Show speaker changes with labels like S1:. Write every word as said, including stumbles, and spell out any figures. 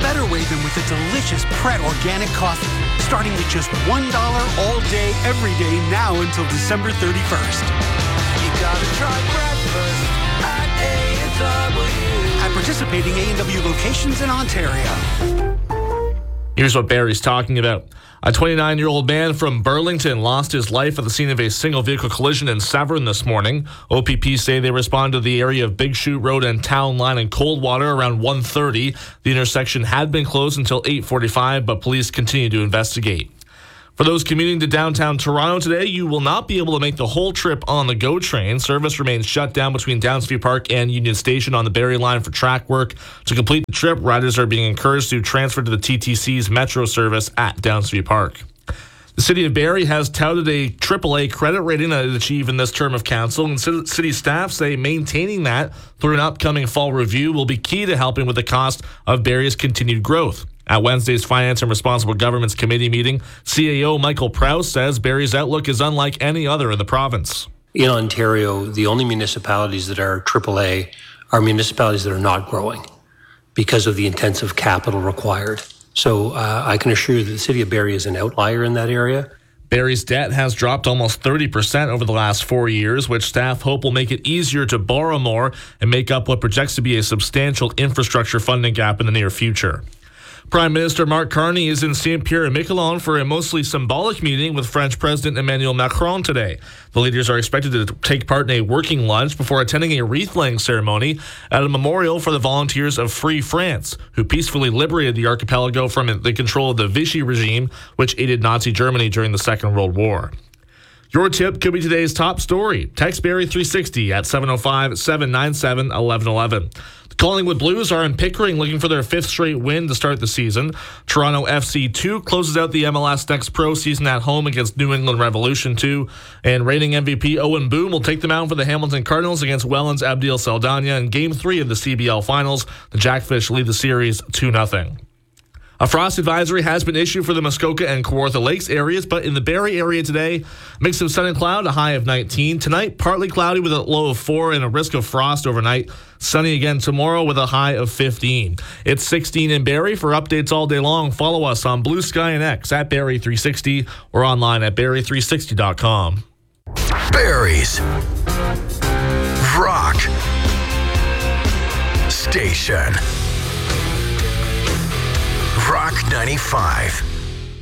S1: better way than with a delicious Pret organic coffee, starting at just one dollar all day, every day, now until December thirty-first.
S2: You gotta try breakfast at A and W.
S1: At participating A and W locations in Ontario.
S3: Here's what Barry's talking about. A twenty-nine-year-old man from Burlington lost his life at the scene of a single-vehicle collision in Severn this morning. O P P say they responded to the area of Big Chute Road and Town Line in Coldwater around one thirty. The intersection had been closed until eight forty-five, but police continue to investigate. For those commuting to downtown Toronto today, you will not be able to make the whole trip on the GO train. Service remains shut down between Downsview Park and Union Station on the Barrie line for track work. To complete the trip, riders are being encouraged to transfer to the T T C's Metro service at Downsview Park. The City of Barrie has touted a triple A credit rating that it achieved in this term of council, and city staff say maintaining that through an upcoming fall review will be key to helping with the cost of Barrie's continued growth. At Wednesday's Finance and Responsible Governments Committee meeting, C A O Michael Prowse says Barrie's outlook is unlike any other in the province.
S4: In Ontario, the only municipalities that are triple A are municipalities that are not growing because of the intensive capital required. So uh, I can assure you that the City of Barrie is an outlier in that area.
S3: Barrie's debt has dropped almost thirty percent over the last four years, which staff hope will make it easier to borrow more and make up what projects to be a substantial infrastructure funding gap in the near future. Prime Minister Mark Carney is in Saint-Pierre-et-Miquelon for a mostly symbolic meeting with French President Emmanuel Macron today. The leaders are expected to take part in a working lunch before attending a wreath-laying ceremony at a memorial for the volunteers of Free France, who peacefully liberated the archipelago from the control of the Vichy regime, which aided Nazi Germany during the Second World War. Your tip could be today's top story. Text Barrie three sixty at seven oh five, seven nine seven, one one one one. The Collingwood Blues are in Pickering looking for their fifth straight win to start the season. Toronto F C two closes out the M L S Next Pro season at home against New England Revolution two. And reigning M V P Owen Boone will take them out for the Hamilton Cardinals against Welland's Abdil Saldana in Game three of the C B L Finals. The Jackfish lead the series two nothing. A frost advisory has been issued for the Muskoka and Kawartha Lakes areas, but in the Barrie area today, mix of sun and cloud, a high of nineteen. Tonight, partly cloudy with a low of four and a risk of frost overnight. Sunny again tomorrow with a high of fifteen. It's sixteen in Barrie. For updates all day long, follow us on Blue Sky and X at Barrie three sixty or online at barrie three sixty dot com.
S5: Barrie's Rock Station. Rock ninety-five.